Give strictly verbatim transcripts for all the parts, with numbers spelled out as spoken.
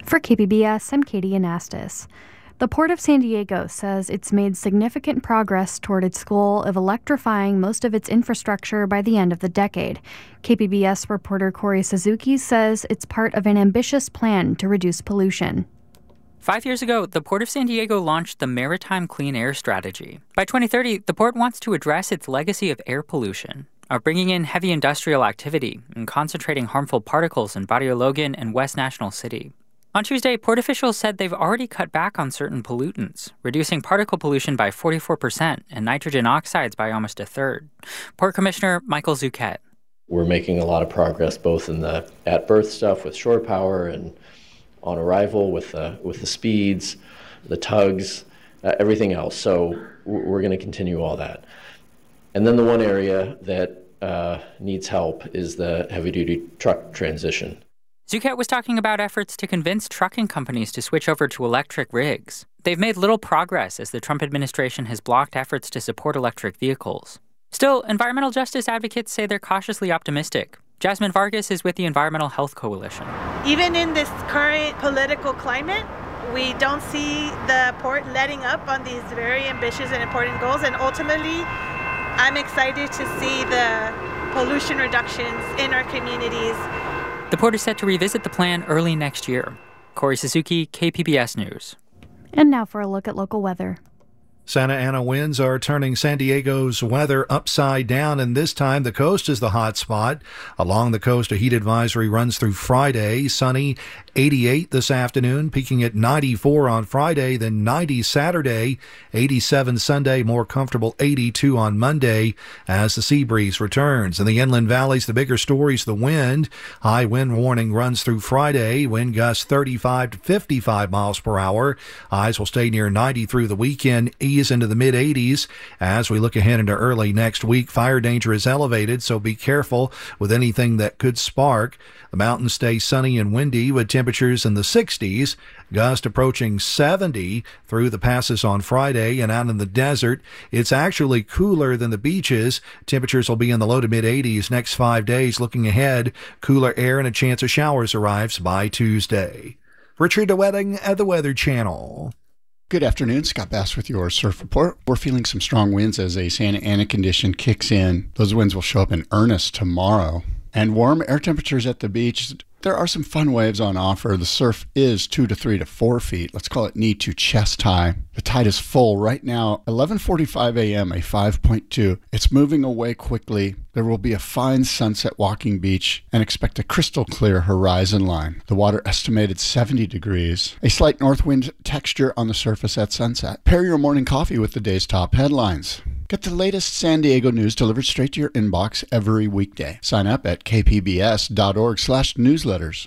For K P B S, I'm Katie Anastas. The Port of San Diego says it's made significant progress toward its goal of electrifying most of its infrastructure by the end of the decade. K P B S reporter Corey Suzuki says it's part of an ambitious plan to reduce pollution. Five years ago, the Port of San Diego launched the Maritime Clean Air Strategy. By twenty thirty, the port wants to address its legacy of air pollution, of bringing in heavy industrial activity and concentrating harmful particles in Barrio Logan and West National City. On Tuesday, port officials said they've already cut back on certain pollutants, reducing particle pollution by forty-four percent and nitrogen oxides by almost a third. Port Commissioner Michael Zucchet. We're making a lot of progress both in the at-berth stuff with shore power and on arrival with the, with the speeds, the tugs, uh, everything else. So we're going to continue all that. And then the one area that uh, needs help is the heavy-duty truck transition. Zucchet was talking about efforts to convince trucking companies to switch over to electric rigs. They've made little progress as the Trump administration has blocked efforts to support electric vehicles. Still, environmental justice advocates say they're cautiously optimistic. Jasmine Vargas is with the Environmental Health Coalition. Even in this current political climate, we don't see the port letting up on these very ambitious and important goals. And ultimately, I'm excited to see the pollution reductions in our communities. The port is set to revisit the plan early next year. Corey Suzuki, K P B S News. And now for a look at local weather. Santa Ana winds are turning San Diego's weather upside down, and this time the coast is the hot spot. Along the coast, a heat advisory runs through Friday. Sunny, eighty-eight this afternoon, peaking at ninety-four on Friday, then ninety Saturday, eighty-seven Sunday, more comfortable eighty-two on Monday as the sea breeze returns. In the inland valleys, the bigger story's the wind. High wind warning runs through Friday. Wind gusts thirty-five to fifty-five miles per hour. Highs will stay near ninety through the weekend, ease into the mid-eighties. As we look ahead into early next week, fire danger is elevated, so be careful with anything that could spark. The mountains stay sunny and windy with temperatures in the sixties. Gust approaching seventy through the passes on Friday, and out in the desert, it's actually cooler than the beaches. Temperatures will be in the low to mid-eighties next five days. Looking ahead, cooler air and a chance of showers arrives by Tuesday. Richard DeWetting at the Weather Channel. Good afternoon, Scott Bass with your Surf Report. We're feeling some strong winds as a Santa Ana condition kicks in. Those winds will show up in earnest tomorrow. And warm air temperatures at the beach. There are some fun waves on offer. The surf is two to three to four feet. Let's call it knee to chest high. The tide is full right now, eleven forty-five a.m., a five point two. It's moving away quickly. There will be a fine sunset walking beach and expect a crystal clear horizon line. The water estimated seventy degrees. A slight north wind texture on the surface at sunset. Pair your morning coffee with the day's top headlines. Get the latest San Diego news delivered straight to your inbox every weekday. Sign up at k p b s dot org slash newsletters.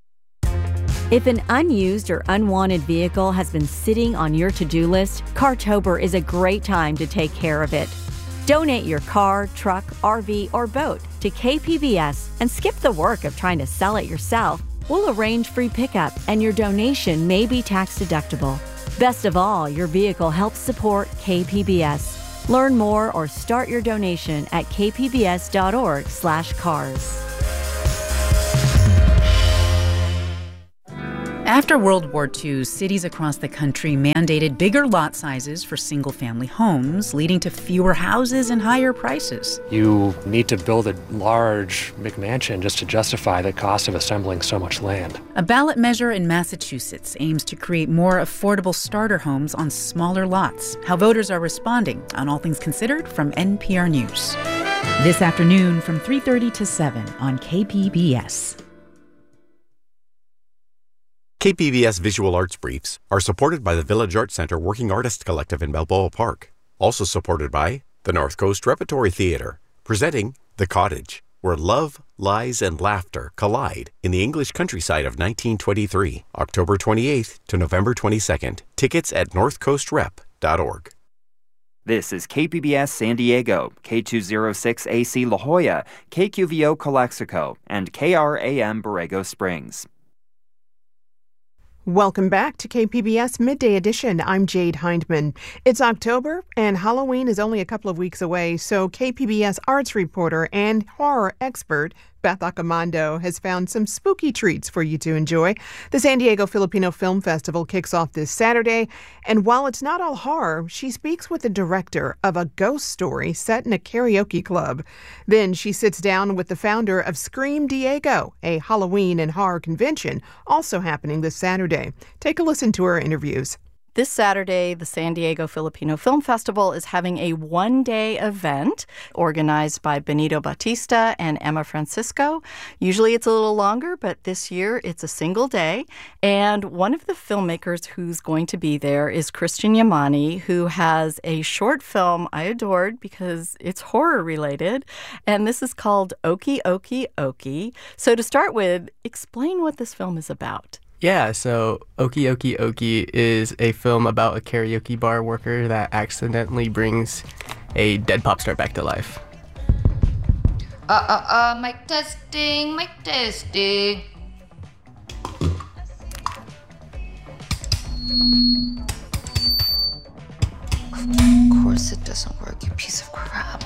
If an unused or unwanted vehicle has been sitting on your to-do list, Cartober is a great time to take care of it. Donate your car, truck, R V, or boat to K P B S and skip the work of trying to sell it yourself. We'll arrange free pickup, and your donation may be tax deductible. Best of all, your vehicle helps support K P B S. Learn more or start your donation at k p b s dot org slash cars. After World War Two, cities across the country mandated bigger lot sizes for single-family homes, leading to fewer houses and higher prices. You need to build a large McMansion just to justify the cost of assembling so much land. A ballot measure in Massachusetts aims to create more affordable starter homes on smaller lots. How voters are responding on All Things Considered from N P R News. This afternoon from three thirty to seven on K P B S. K P B S Visual Arts Briefs are supported by the Village Arts Center Working Artist Collective in Balboa Park. Also supported by the North Coast Repertory Theater, presenting The Cottage, where love, lies, and laughter collide in the English countryside of nineteen twenty-three, October twenty-eighth to November twenty-second. Tickets at north coast rep dot org. This is K P B S San Diego, K two oh six A C La Jolla, K Q V O Calexico, and K R A M Borrego Springs. Welcome back to K P B S Midday Edition. I'm Jade Hindman. It's October, and Halloween is only a couple of weeks away, so K P B S arts reporter and horror expert Beth Accomando has found some spooky treats for you to enjoy. The San Diego Filipino Film Festival kicks off this Saturday, and while it's not all horror, she speaks with the director of a ghost story set in a karaoke club. Then she sits down with the founder of Scream Diego, a Halloween and horror convention also happening this Saturday. Take a listen to her interviews. This Saturday, the San Diego Filipino Film Festival is having a one-day event organized by Benito Batista and Emma Francisco. Usually it's a little longer, but this year it's a single day. And one of the filmmakers who's going to be there is Christian Yamani, who has a short film I adored because it's horror-related. And this is called Okie Okie Okie. So to start with, explain what this film is about. Yeah, so Okie Okie Okie is a film about a karaoke bar worker that accidentally brings a dead pop star back to life. Uh, uh, uh, mic testing, mic testing. Of course it doesn't work, you piece of crap.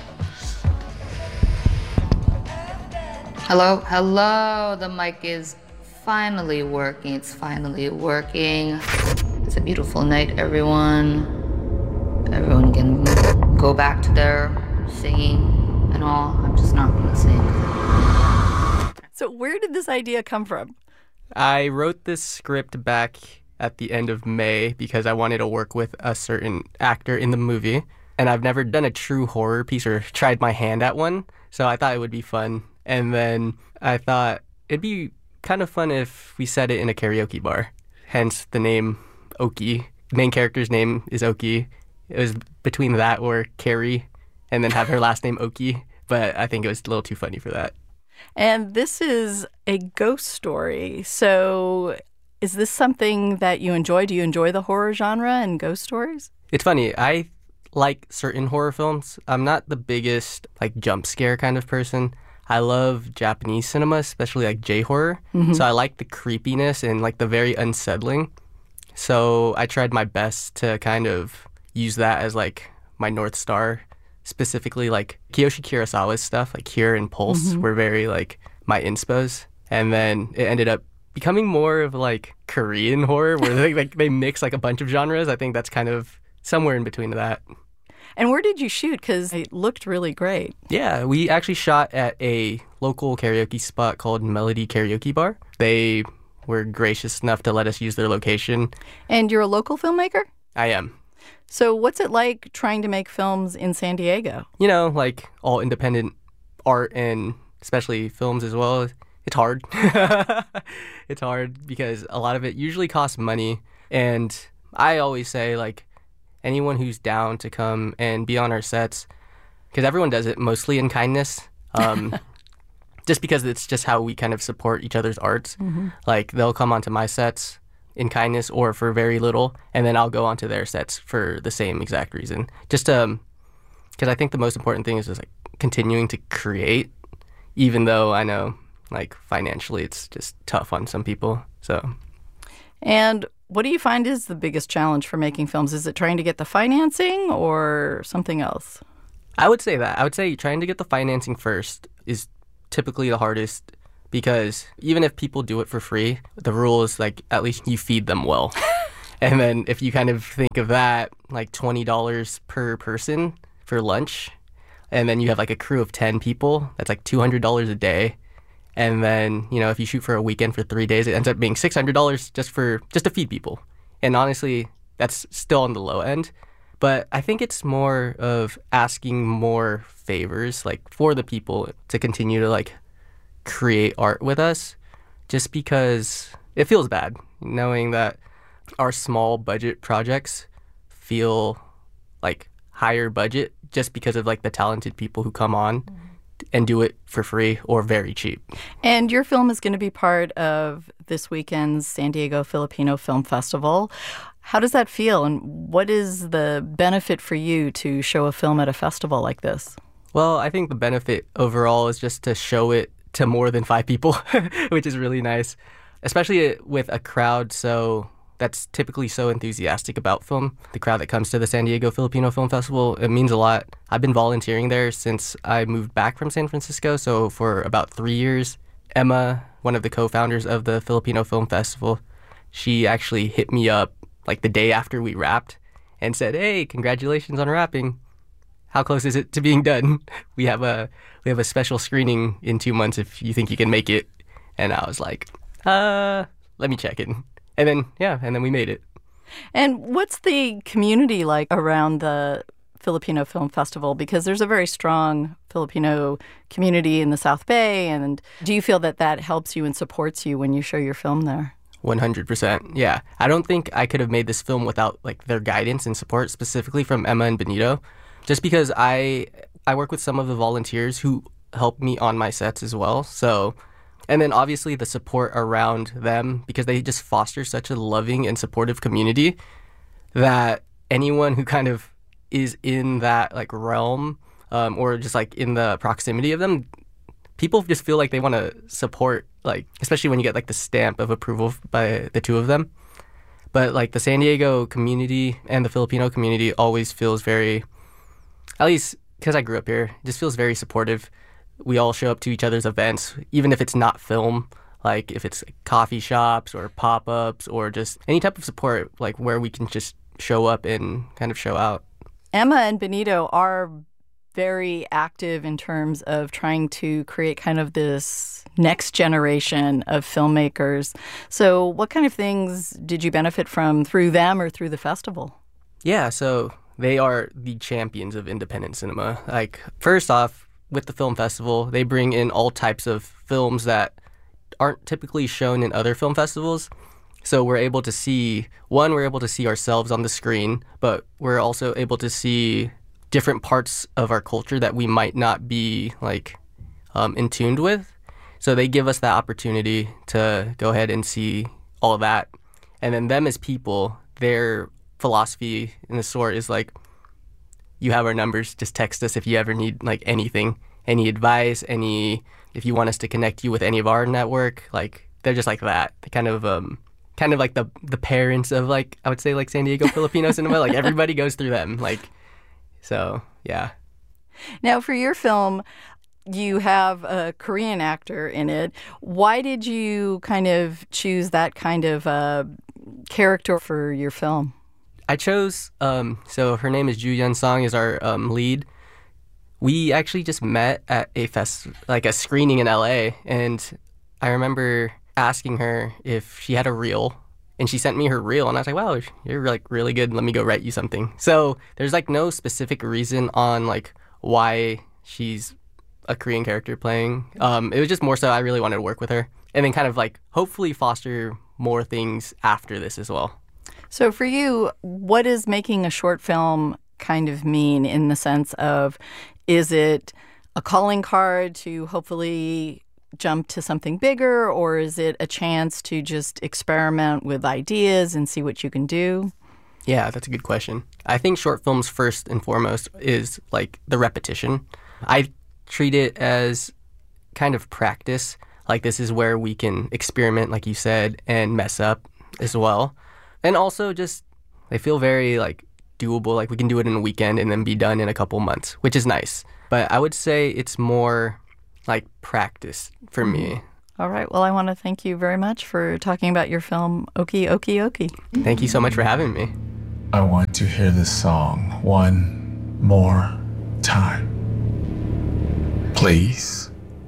Hello, hello, the mic is finally working. It's finally working. It's a beautiful night, everyone. Everyone can go back to their singing and all. I'm just not gonna sing. So where did this idea come from? I wrote this script back at the end of May because I wanted to work with a certain actor in the movie. And I've never done a true horror piece or tried my hand at one. So I thought it would be fun. And then I thought it'd be kind of fun if we set it in a karaoke bar, hence the name Okie. The main character's name is Okie. It was between that or Carrie, and then have her last name Okie, but I think it was a little too funny for that. And this is a ghost story, so is this something that you enjoy? Do you enjoy the horror genre and ghost stories? It's funny, I like certain horror films. I'm not the biggest like jump scare kind of person. I love Japanese cinema, especially like J-horror. Mm-hmm. So I like the creepiness and like the very unsettling. So I tried my best to kind of use that as like my North Star. Specifically like Kiyoshi Kurosawa's stuff, like Cure and Pulse, mm-hmm. were very like my inspos. And then it ended up becoming more of like Korean horror where they, like, they mix like a bunch of genres. I think that's kind of somewhere in between that. And where did you shoot? Because it looked really great. Yeah, we actually shot at a local karaoke spot called Melody Karaoke Bar. They were gracious enough to let us use their location. And you're a local filmmaker? I am. So what's it like trying to make films in San Diego? You know, like all independent art and especially films as well, it's hard. It's hard because a lot of it usually costs money. And I always say, like, anyone who's down to come and be on our sets, because everyone does it mostly in kindness, um, just because it's just how we kind of support each other's arts. Mm-hmm. Like, they'll come onto my sets in kindness or for very little, and then I'll go onto their sets for the same exact reason. Just um, because I think the most important thing is just like continuing to create, even though I know like financially it's just tough on some people. So, and what do you find is the biggest challenge for making films? Is it trying to get the financing or something else? I would say that. I would say trying to get the financing first is typically the hardest because even if people do it for free, the rule is like at least you feed them well. And then if you kind of think of that, like twenty dollars per person for lunch, and then you have like a crew of ten people, that's like two hundred dollars a day. And then, you know, if you shoot for a weekend for three days, it ends up being six hundred dollars just for just to feed people. And honestly, that's still on the low end. But I think it's more of asking more favors, like for the people to continue to like create art with us, just because it feels bad knowing that our small budget projects feel like higher budget just because of like the talented people who come on and do it for free or very cheap. And your film is going to be part of this weekend's San Diego Filipino Film Festival. How does that feel, and what is the benefit for you to show a film at a festival like this? Well, I think the benefit overall is just to show it to more than five people, which is really nice, especially with a crowd so that's typically so enthusiastic about film, the crowd that comes to the San Diego Filipino Film Festival, it means a lot. I've been volunteering there since I moved back from San Francisco, so for about three years. Emma, one of the co-founders of the Filipino Film Festival, she actually hit me up like the day after we wrapped and said, "Hey, congratulations on wrapping. How close is it to being done? We have a we have a special screening in two months if you think you can make it." And I was like, uh, let me check it. And then, yeah, and then we made it. And what's the community like around the Filipino Film Festival? Because there's a very strong Filipino community in the South Bay. And do you feel that that helps you and supports you when you show your film there? one hundred percent. Yeah. I don't think I could have made this film without like their guidance and support, specifically from Emma and Benito. Just because I I work with some of the volunteers who help me on my sets as well. So, and then obviously the support around them, because they just foster such a loving and supportive community that anyone who kind of is in that like realm um, or just like in the proximity of them, people just feel like they want to support, like, especially when you get like the stamp of approval by the two of them. But like the San Diego community and the Filipino community always feels very, at least because I grew up here, it just feels very supportive. We all show up to each other's events, even if it's not film, like if it's like coffee shops or pop-ups or just any type of support, like where we can just show up and kind of show out. Emma and Benito are very active in terms of trying to create kind of this next generation of filmmakers. So what kind of things did you benefit from through them or through the festival? Yeah, so they are the champions of independent cinema. Like, first off, with the film festival, they bring in all types of films that aren't typically shown in other film festivals. So we're able to see, one, we're able to see ourselves on the screen, but we're also able to see different parts of our culture that we might not be like um, in tuned with. So they give us that opportunity to go ahead and see all of that. And then them as people, their philosophy in the sort is like, you have our numbers, just text us if you ever need like anything, any advice, any, if you want us to connect you with any of our network. Like, they're just like that. They kind of, um, kind of like the the parents of like, I would say like San Diego Filipino cinema. Like everybody goes through them. Like, so yeah. Now for your film, you have a Korean actor in it. Why did you kind of choose that kind of uh, character for your film? I chose, um, so her name is Ju Yeon Song, is our um, lead. We actually just met at a fest, like a screening in L A, and I remember asking her if she had a reel, and she sent me her reel, and I was like, wow, you're like really good, let me go write you something. So there's like no specific reason on like why she's a Korean character playing. Um, it was just more so I really wanted to work with her, and then kind of like hopefully foster more things after this as well. So for you, what does making a short film kind of mean in the sense of, is it a calling card to hopefully jump to something bigger, or is it a chance to just experiment with ideas and see what you can do? Yeah, that's a good question. I think short films first and foremost is like the repetition. I treat it as kind of practice. Like, this is where we can experiment, like you said, and mess up as well. And also just, they feel very, like, doable. Like, we can do it in a weekend and then be done in a couple months, which is nice. But I would say it's more, like, practice for me. All right. Well, I want to thank you very much for talking about your film, Okie Okie Okie. Thank you so much for having me. I want to hear this song one more time. Please.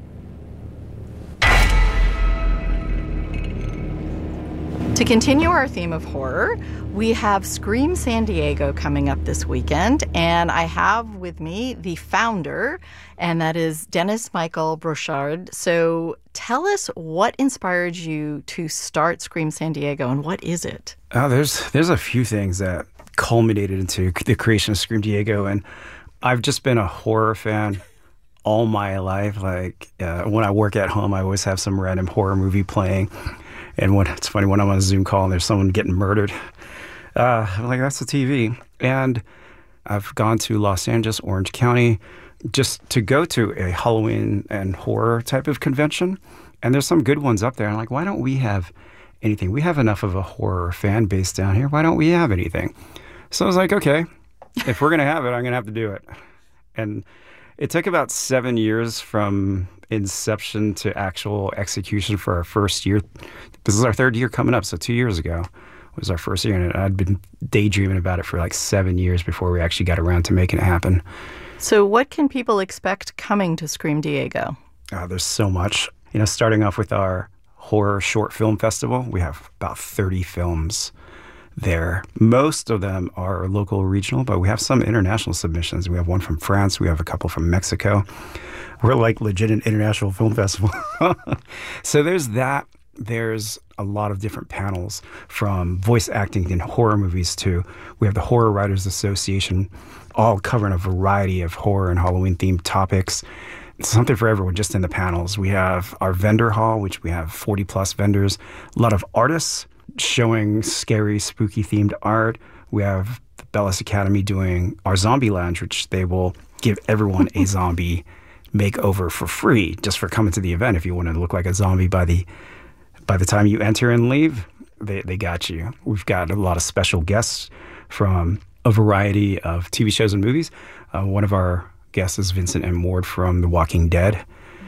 To continue our theme of horror, we have Scream San Diego coming up this weekend, and I have with me the founder, and that is Dennis Michael Brochard. So tell us what inspired you to start Scream San Diego, and what is it? Oh, there's there's a few things that culminated into the creation of Scream Diego, and I've just been a horror fan all my life. Like uh, when I work at home, I always have some random horror movie playing. And when it's funny, when I'm on a Zoom call and there's someone getting murdered, uh, I'm like, that's the T V. And I've gone to Los Angeles, Orange County, just to go to a Halloween and horror type of convention. And there's some good ones up there. I'm like, why don't we have anything. We have enough of a horror fan base down here. Why don't we have anything? So I was like, okay, if we're going to have it, I'm going to have to do it. And it took about seven years from inception to actual execution for our first year. This is our third year coming up, so two years ago was our first year, and I'd been daydreaming about it for like seven years before we actually got around to making it happen. So what can people expect coming to Scream Diego? Uh, there's so much. You know, starting off with our horror short film festival, we have about thirty films there. Most of them are local, regional, but we have some international submissions. We have one from France. We have a couple from Mexico. We're like legit an international film festival. So there's that. There's a lot of different panels, from voice acting in horror movies to we have the Horror Writers Association, all covering a variety of horror and Halloween themed topics. Something for everyone just in the panels. We have our vendor hall, which we have forty plus vendors, a lot of artists showing scary, spooky themed art. We have the Bellis Academy doing our zombie lounge, which they will give everyone a zombie makeover for free just for coming to the event. If you want to look like a zombie by the by the time you enter and leave, they, they got you. We've got a lot of special guests from a variety of T V shows and movies. Uh, one of our guests is Vincent M. Ward from The Walking Dead,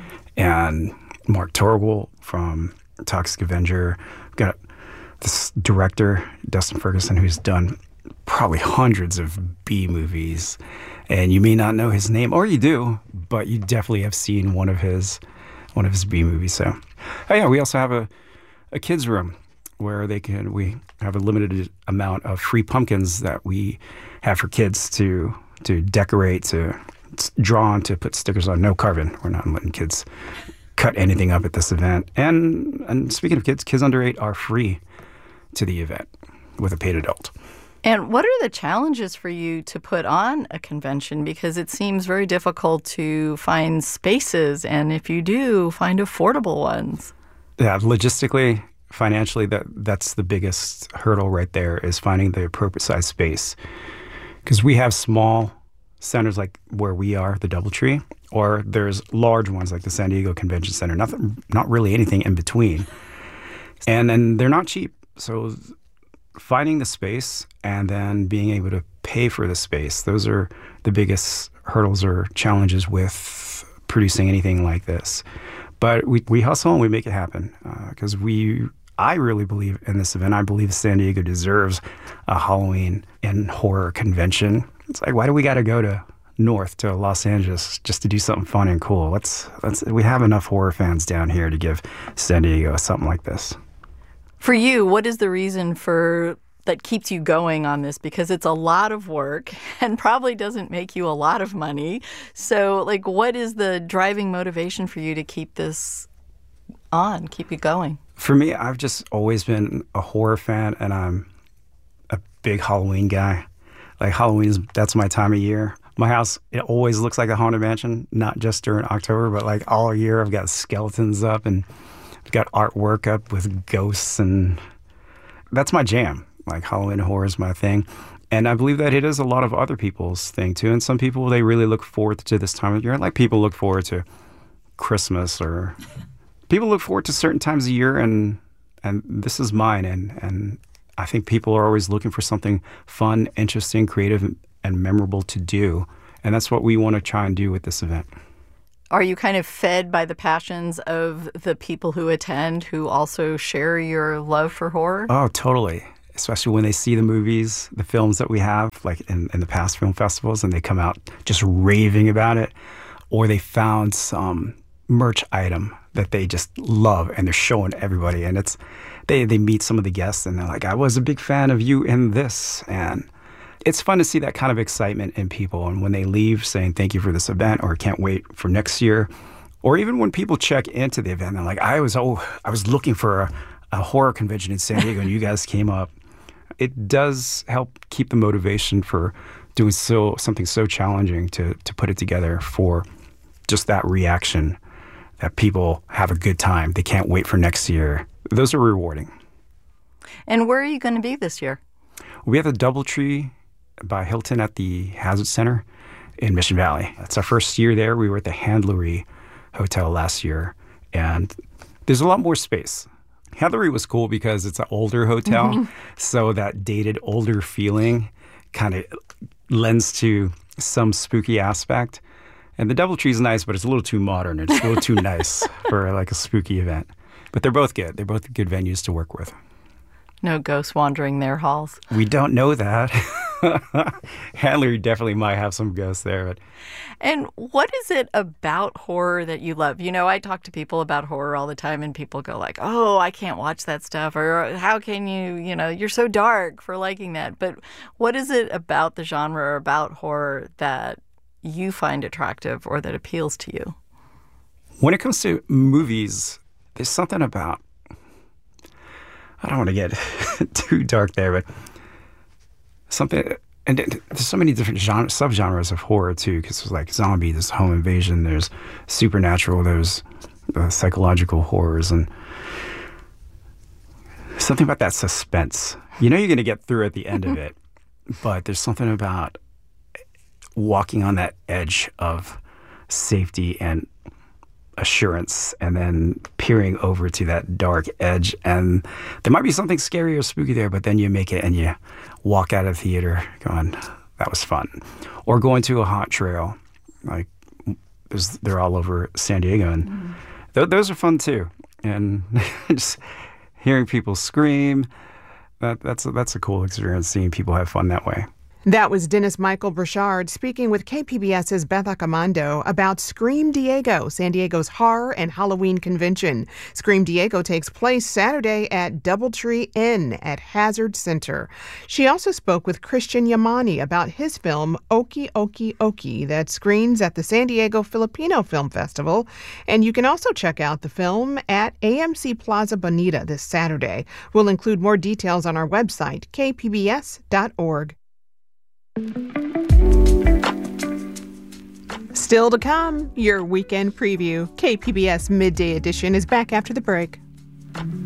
and Mark Torgel from Toxic Avenger. We've got this director, Dustin Ferguson, who's done probably hundreds of B movies, and you may not know his name, or you do, but you definitely have seen one of his one of his B movies. So, oh yeah, we also have a a kids room where they can we have a limited amount of free pumpkins that we have for kids to to decorate, to draw on, to put stickers on. No carbon. We're not letting kids cut anything up at this event. And and speaking of kids, kids under eight are free to the event with a paid adult. And what are the challenges for you to put on a convention? Because it seems very difficult to find spaces, and if you do, find affordable ones. Yeah, logistically, financially, that that's the biggest hurdle right there, is finding the appropriate size space. Because we have small centers like where we are, the Doubletree, or there's large ones like the San Diego Convention Center. Nothing, not really anything in between. And and they're not cheap. So finding the space and then being able to pay for the space, those are the biggest hurdles or challenges with producing anything like this. But we, we hustle and we make it happen, because uh, we I really believe in this event. I believe San Diego deserves a Halloween and horror convention. It's like, why do we got to go to north to Los Angeles just to do something fun and cool? Let's let's we have enough horror fans down here to give San Diego something like this. For you, what is the reason for that keeps you going on this? Because it's a lot of work and probably doesn't make you a lot of money. So, like, what is the driving motivation for you to keep this on, keep it going? For me, I've just always been a horror fan, and I'm a big Halloween guy. Like, Halloween is, that's my time of year. My house, it always looks like a haunted mansion, not just during October, but like all year. I've got skeletons up and I've got artwork up with ghosts, and that's my jam. Like, Halloween horror is my thing. And I believe that it is a lot of other people's thing too. And some people, they really look forward to this time of year. Like, people look forward to Christmas, or people look forward to certain times of year, and and this is mine. And, and I think people are always looking for something fun, interesting, creative, and memorable to do. And that's what we want to try and do with this event. Are you kind of fed by the passions of the people who attend, who also share your love for horror? Oh, totally. Especially when they see the movies, the films that we have, like in, in the past film festivals, and they come out just raving about it. Or they found some merch item that they just love, and they're showing everybody. And it's they, they meet some of the guests, and they're like, I was a big fan of you in this. And it's fun to see that kind of excitement in people. And when they leave saying thank you for this event, or can't wait for next year, or even when people check into the event, they're like, I was oh I was looking for a, a horror convention in San Diego, and you guys came up. It does help keep the motivation for doing so something so challenging to to put it together, for just that reaction that people have a good time. They can't wait for next year. Those are rewarding. And where are you going to be this year? We have a Doubletree by Hilton at the Hazard Center in Mission Valley. That's our first year there. We were at the Handlery Hotel last year, and there's a lot more space. Heathery was cool because it's an older hotel, mm-hmm. so that dated, older feeling kind of lends to some spooky aspect. And the DoubleTree is nice, but it's a little too modern. It's a little too nice for like a spooky event. But they're both good. They're both good venues to work with. No ghosts wandering their halls. We don't know that. Handler definitely might have some ghosts there. But. And what is it about horror that you love? You know, I talk to people about horror all the time, and people go like, oh, I can't watch that stuff. Or how can you, you know, you're so dark for liking that. But what is it about the genre or about horror that you find attractive or that appeals to you? When it comes to movies, there's something about, I don't want to get too dark there, but something, and there's so many different genre, subgenres of horror too, because there's like zombie, there's home invasion, there's supernatural, there's uh, psychological horrors, and something about that suspense. You know you're going to get through at the end of it, but there's something about walking on that edge of safety and assurance and then peering over to that dark edge, and there might be something scary or spooky there, but then you make it and you walk out of the theater going, that was fun. Or going to a hot trail, like they're all over San Diego, and mm. th- those are fun too. And just hearing people scream, that, that's, a, that's a cool experience, seeing people have fun that way. That was Dennis Michael Burchard speaking with K P B S's Beth Accomando about Scream Diego, San Diego's horror and Halloween convention. Scream Diego takes place Saturday at DoubleTree Inn at Hazard Center. She also spoke with Christian Yamani about his film Okie Okie Okie that screens at the San Diego Filipino Film Festival. And you can also check out the film at A M C Plaza Bonita this Saturday. We'll include more details on our website, k p b s dot org. Still to come, your weekend preview. K P B S Midday Edition is back after the break.